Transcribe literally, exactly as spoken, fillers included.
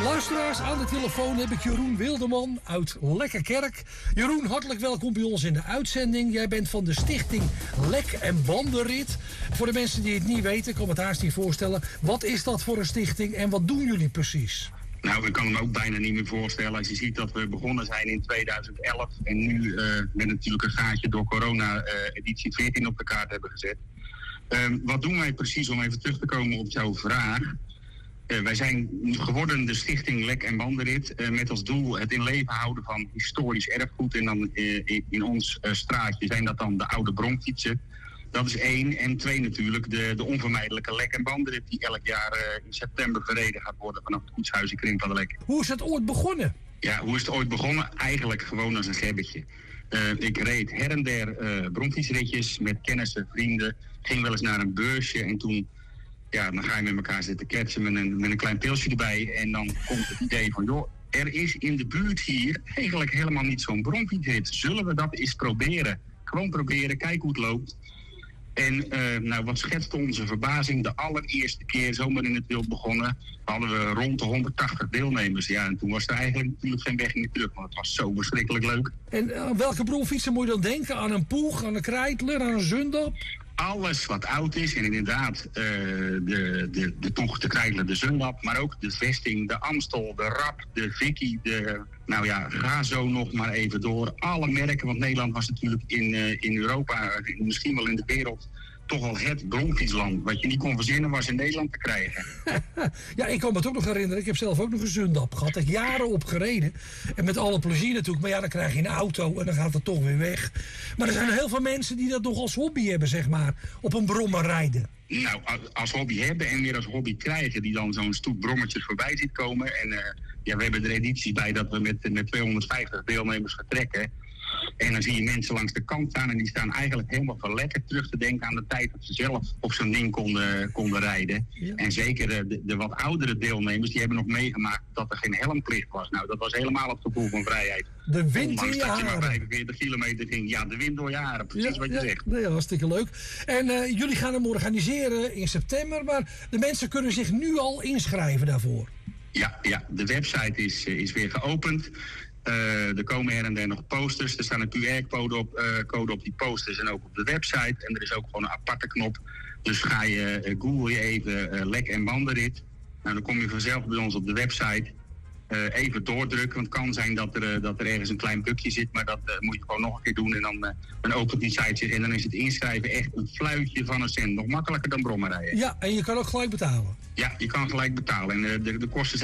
Luisteraars, aan de telefoon heb ik Jeroen Wilderman uit Lekkerkerk. Jeroen, hartelijk welkom bij ons in de uitzending. Jij bent van de stichting Lek en Bandenrit. Voor de mensen die het niet weten, ik kan me het haast niet voorstellen. Wat is dat voor een stichting en wat doen jullie precies? Nou, ik kan me ook bijna niet meer voorstellen. Als je ziet dat we begonnen zijn in tweeduizend elf... en nu uh, met natuurlijk een gaatje door corona uh, editie veertien op de kaart hebben gezet. Uh, wat doen wij precies, om even terug te komen op jouw vraag? Uh, wij zijn geworden de stichting Lek en Bandenrit... Uh, met als doel het in leven houden van historisch erfgoed. En dan uh, in, in ons uh, straatje zijn dat dan de oude bromfietsen. Dat is één. En twee natuurlijk de, de onvermijdelijke Lek en Bandenrit... die elk jaar uh, in september verreden gaat worden vanaf het koetshuis in Kring van de Lek. Hoe is het ooit begonnen? Ja, hoe is het ooit begonnen? Eigenlijk gewoon als een gebbetje. Uh, ik reed her en der uh, bromfietsritjes met kennissen, vrienden. Ging wel eens naar een beursje en toen... Ja, dan ga je met elkaar zitten ketsen met een, met een klein pilsje erbij. En dan komt het idee van, joh, er is in de buurt hier eigenlijk helemaal niet zo'n bromfietsrit. Zullen we dat eens proberen? Gewoon proberen, kijken hoe het loopt. En uh, nou, wat schetste onze verbazing? De allereerste keer, zomaar in het wild begonnen, hadden we rond de honderdtachtig deelnemers. Ja, en toen was er eigenlijk natuurlijk geen weg meer terug, want het was zo verschrikkelijk leuk. En aan uh, welke bromfietsen moet je dan denken? Aan een Poeg, aan een Kreitler, aan een Zundap? Alles wat oud is en inderdaad uh, de, de, de Poeg, de Kreitler, de Zundap, maar ook de Vesting, de Amstel, de Rap, de Vicky, de... Nou ja, ga zo nog maar even door. Alle merken, want Nederland was natuurlijk in, uh, in Europa, misschien wel in de wereld, toch al het bromfietsland. Wat je niet kon verzinnen was in Nederland te krijgen. Ja, ik kan me het ook nog herinneren. Ik heb zelf ook nog een Zundap gehad. Ik heb jaren op gereden. En met alle plezier natuurlijk. Maar ja, dan krijg je een auto en dan gaat het toch weer weg. Maar er zijn heel veel mensen die dat nog als hobby hebben, zeg maar. Op een brommer rijden. Nou, als hobby hebben en weer als hobby krijgen, die dan zo'n stoet brommetjes voorbij ziet komen. En uh, ja, we hebben er edities bij dat we met, met tweehonderdvijftig deelnemers vertrekken. En dan zie je mensen langs de kant staan en die staan eigenlijk helemaal verlekkerd terug te denken aan de tijd dat ze zelf op zo'n ding konden, konden rijden. Ja. En zeker de, de wat oudere deelnemers, die hebben nog meegemaakt dat er geen helmplicht was. Nou, dat was helemaal het gevoel van vrijheid. De wind in je dat haren. je maar vijfenveertig kilometer ging. Ja, de wind door je haren, precies ja, wat je ja, zegt. Nee, hartstikke leuk. En uh, jullie gaan hem organiseren in september, maar de mensen kunnen zich nu al inschrijven daarvoor. Ja, ja, de website is, is weer geopend. Uh, er komen her en der nog posters. Er staat een Q R-code op, uh, code op die posters en ook op de website. En er is ook gewoon een aparte knop. Dus ga je, uh, google je even uh, Lek en Bandenrit. Nou, dan kom je vanzelf bij ons op de website. Uh, even doordrukken, want het kan zijn dat er, uh, dat er ergens een klein bugje zit. Maar dat uh, moet je gewoon nog een keer doen. En dan, uh, dan opent die site zich en dan is het inschrijven echt een fluitje van een cent. Nog makkelijker dan brommen rijden. Ja, en je kan ook gelijk betalen. Ja, je kan gelijk betalen. En uh, de, de kosten zijn